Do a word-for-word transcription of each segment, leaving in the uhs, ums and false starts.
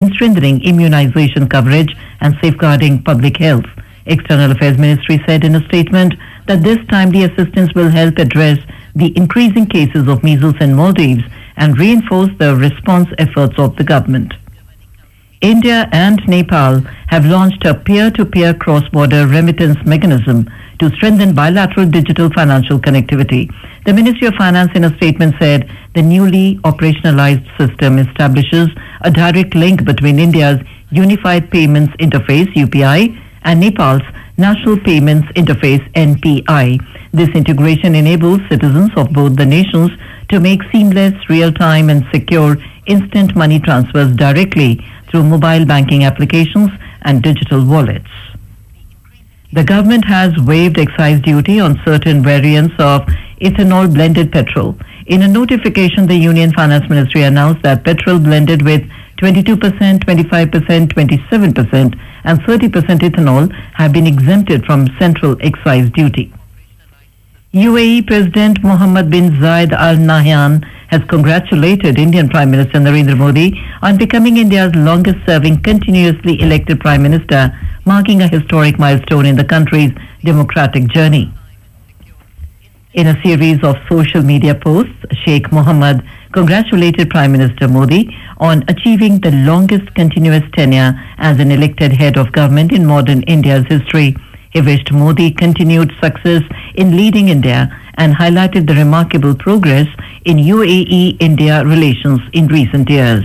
strengthening immunization coverage and safeguarding public health. External Affairs Ministry said in a statement that this timely assistance will help address the increasing cases of measles in Maldives and reinforce the response efforts of the government. India and Nepal have launched a peer-to-peer cross-border remittance mechanism to strengthen bilateral digital financial connectivity. The Ministry of Finance in a statement said the newly operationalized system establishes a direct link between India's Unified Payments Interface U P I and Nepal's National Payments Interface N P I. This integration enables citizens of both the nations to make seamless, real-time and secure instant money transfers directly through mobile banking applications and digital wallets. The government has waived excise duty on certain variants of ethanol blended petrol. In a notification, the Union Finance Ministry announced that petrol blended with twenty-two percent, twenty-five percent, twenty-seven percent and thirty percent ethanol have been exempted from central excise duty. U A E President Mohammed bin Zayed Al Nahyan has congratulated Indian Prime Minister Narendra Modi on becoming India's longest-serving continuously elected Prime Minister, marking a historic milestone in the country's democratic journey. In a series of social media posts, Sheikh Mohammed congratulated Prime Minister Modi on achieving the longest continuous tenure as an elected head of government in modern India's history. He wished Modi continued success in leading India and highlighted the remarkable progress in U A E-India relations in recent years.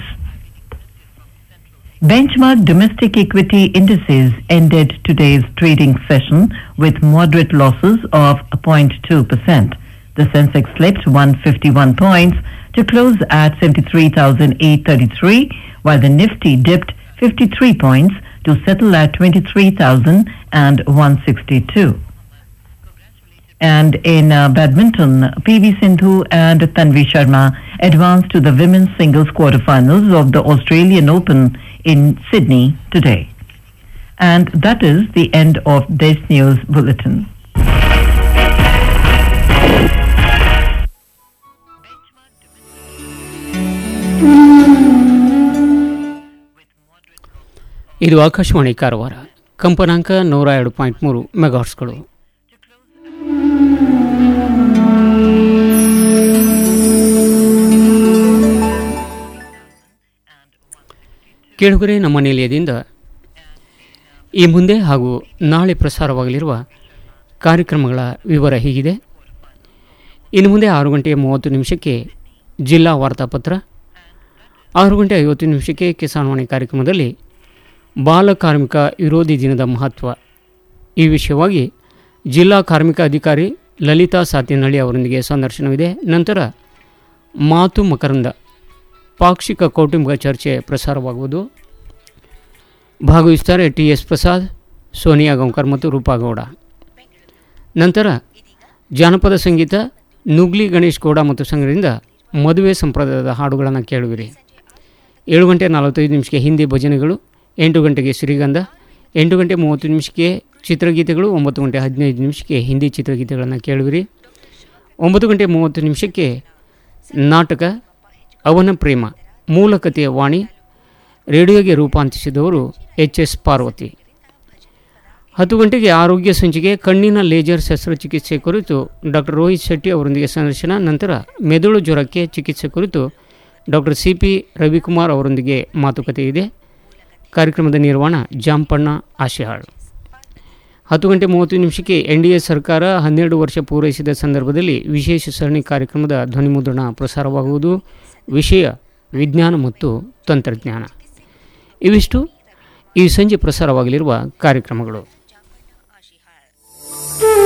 Benchmark domestic equity indices ended today's trading session with moderate losses of zero point two percent. The Sensex slipped one hundred fifty-one points to close at seventy-three thousand eight hundred thirty-three, while the Nifty dipped fifty-three points to settle at twenty-three thousand one hundred sixty-two. And in uh, badminton, P V Sindhu and Tanvi Sharma advanced to the women's singles quarterfinals of the Australian Open in Sydney today. And that is the end of this news bulletin. ಇದು ಆಕಾಶವಾಣಿ ಕಾರವಾರ, ಕಂಪನಾಂಕ ನೂರ ಎರಡು point ಮೂರು ಮೆಗಾಹರ್ಟ್ಸ್ಗಳು. ಕೇಳುಗರೆ, ನಮ್ಮ ನಿಲಯದಿಂದ ಈ ಮುಂದೆ ಹಾಗೂ ನಾಳೆ ಪ್ರಸಾರವಾಗಲಿರುವ ಕಾರ್ಯಕ್ರಮಗಳ ವಿವರ ಹೀಗಿದೆ. ಇನ್ನು ಮುಂದೆ ಆರು ಗಂಟೆ ಮೂವತ್ತು ನಿಮಿಷಕ್ಕೆ ಜಿಲ್ಲಾ ವಾರ್ತಾಪತ್ರ, ಆರು ಗಂಟೆ ಐವತ್ತು ನಿಮಿಷಕ್ಕೆ ಕಿಸಾನ್ವಾಣಿ ಕಾರ್ಯಕ್ರಮದಲ್ಲಿ ಬಾಲಕಾರ್ಮಿಕ ವಿರೋಧಿ ದಿನದ ಮಹತ್ವ ಈ ವಿಷಯವಾಗಿ ಜಿಲ್ಲಾ ಕಾರ್ಮಿಕ ಅಧಿಕಾರಿ ಲಲಿತಾ ಸಾತಿನಹಳ್ಳಿ ಅವರೊಂದಿಗೆ ಸಂದರ್ಶನವಿದೆ. ನಂತರ ಮಾತು ಮಕರಂದ ಪಾಕ್ಷಿಕ ಕೌಟುಂಬಿಕ ಚರ್ಚೆ ಪ್ರಸಾರವಾಗುವುದು. ಭಾಗವಹಿಸುತ್ತಾರೆ ಟಿ ಎಸ್ ಪ್ರಸಾದ್, ಸೋನಿಯಾ ಗೌಂಕರ್ ಮತ್ತು ರೂಪಾಗೌಡ. ನಂತರ ಜಾನಪದ ಸಂಗೀತ ನುಗ್ಲಿ ಗಣೇಶ್ ಗೌಡ ಮತ್ತು ಸಂಘದಿಂದ ಮದುವೆ ಸಂಪ್ರದಾಯದ ಹಾಡುಗಳನ್ನು ಕೇಳುವಿರಿ. ಏಳು ಗಂಟೆ ನಲವತ್ತೈದು ನಿಮಿಷಕ್ಕೆ ಹಿಂದಿ ಭಜನೆಗಳು, ಎಂಟು ಗಂಟೆಗೆ ಶ್ರೀಗಂಧ, ಎಂಟು ಗಂಟೆ ಮೂವತ್ತು ನಿಮಿಷಕ್ಕೆ ಚಿತ್ರಗೀತೆಗಳು, ಒಂಬತ್ತು ಗಂಟೆ ಹದಿನೈದು ನಿಮಿಷಕ್ಕೆ ಹಿಂದಿ ಚಿತ್ರಗೀತೆಗಳನ್ನು ಕೇಳುವಿರಿ. ಒಂಬತ್ತು ಗಂಟೆ ಮೂವತ್ತು ನಿಮಿಷಕ್ಕೆ ನಾಟಕ ಅವನ ಪ್ರೇಮ ಮೂಲಕತೆಯ ವಾಣಿ, ರೇಡಿಯೋಗೆ ರೂಪಾಂತರಿಸಿದವರು ಎಚ್ ಎಸ್ ಪಾರ್ವತಿ. ಹತ್ತು ಗಂಟೆಗೆ ಆರೋಗ್ಯ ಸಂಚಿಕೆ ಕಣ್ಣಿನ ಲೇಜರ್ ಶಸ್ತ್ರಚಿಕಿತ್ಸೆ ಕುರಿತು ಡಾಕ್ಟರ್ ರೋಹಿತ್ ಶೆಟ್ಟಿ ಅವರೊಂದಿಗೆ ಸಂದರ್ಶನ. ನಂತರ ಮೆದುಳು ಜ್ವರಕ್ಕೆ ಚಿಕಿತ್ಸೆ ಕುರಿತು ಡಾಕ್ಟರ್ ಸಿ ಪಿ ರವಿಕುಮಾರ್ ಅವರೊಂದಿಗೆ ಮಾತುಕತೆ ಇದೆ. ಕಾರ್ಯಕ್ರಮದ ನಿರ್ವಹಣೆ ಜಾಂಪಣ್ಣ ಆಶಿಹಾಳ್. ಹತ್ತು ಗಂಟೆ ಮೂವತ್ತು ನಿಮಿಷಕ್ಕೆ ಎನ್ ಡಿ ಎ ಸರ್ಕಾರ ಹನ್ನೆರಡು ವರ್ಷ ಪೂರೈಸಿದ ಸಂದರ್ಭದಲ್ಲಿ ವಿಶೇಷ ಸರಣಿ ಕಾರ್ಯಕ್ರಮದ ಧ್ವನಿಮುದ್ರಣ ಪ್ರಸಾರವಾಗುವುದು. ವಿಷಯ ವಿಜ್ಞಾನ ಮತ್ತು ತಂತ್ರಜ್ಞಾನ. ಇವಿಷ್ಟು ಈ ಸಂಜೆ ಪ್ರಸಾರವಾಗಲಿರುವ ಕಾರ್ಯಕ್ರಮಗಳು.